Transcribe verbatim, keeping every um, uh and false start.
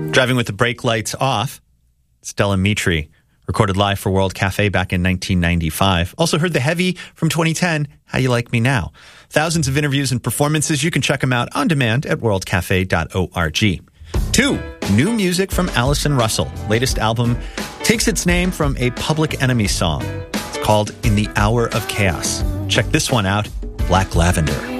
Driving with the brake lights off, Stella Mitri, recorded live for World Cafe back in nineteen ninety-five. Also heard the heavy from twenty ten, How You Like Me Now. Thousands of interviews and performances. You can check them out on demand at world cafe dot org. Two, new music from Allison Russell. Latest album takes its name from a Public Enemy song. It's called In the Hour of Chaos. Check this one out, Black Lavender.